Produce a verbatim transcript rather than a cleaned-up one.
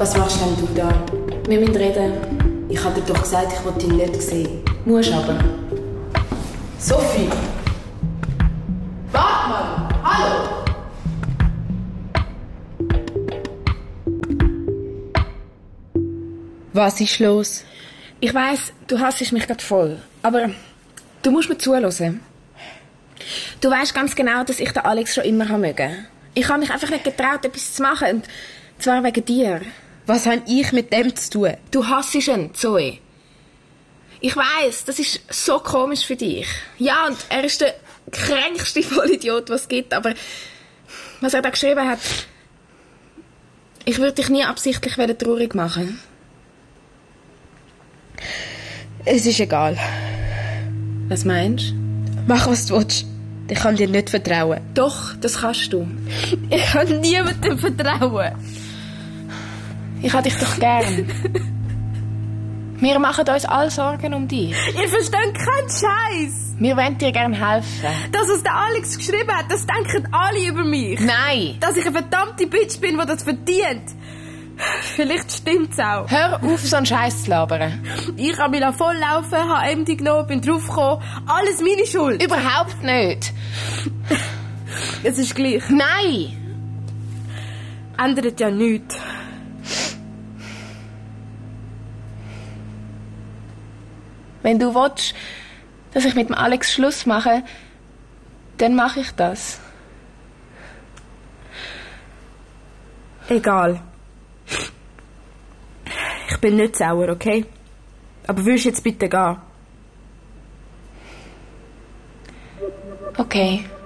Was machst denn du da? Wir müssen reden. Ich habe dir doch gesagt, ich wollte ihn nicht sehen. Musst aber. Sophie! Warte mal! Hallo! Was ist los? Ich weiss, du hassest mich gerade voll. Aber du musst mir zuhören. Du weisst ganz genau, dass ich den Alex schon immer mögen. Ich habe mich einfach nicht getraut, etwas zu machen. Und zwar wegen dir. Was habe ich mit dem zu tun? Du hassest ihn, Zoe. Ich weiss, das ist so komisch für dich. Ja, und er ist der kränkste Vollidiot, was es gibt. Aber was er da geschrieben hat... Ich würde dich nie absichtlich traurig machen. Es ist egal. Was meinst du? Mach, was du willst. Ich kann dir nicht vertrauen. Doch, das kannst du. Ich kann niemandem vertrauen. Ich habe dich doch gern. Wir machen uns alle Sorgen um dich. Ihr versteht keinen Scheiß. Wir wollen dir gerne helfen. Das, was der Alex geschrieben hat, das denken alle über mich. Nein. Dass ich eine verdammte Bitch bin, die das verdient. Vielleicht stimmt's auch. Hör auf, so einen Scheiß zu labern. Ich habe mich volllaufen, habe M D genommen, bin draufgekommen. Alles meine Schuld. Überhaupt nicht. Es ist gleich. Nein. Ändert ja nichts. Wenn du willst, dass ich mit dem Alex Schluss mache, dann mache ich das. Egal. Ich bin nicht sauer, okay? Aber willst du jetzt bitte gehen? Okay.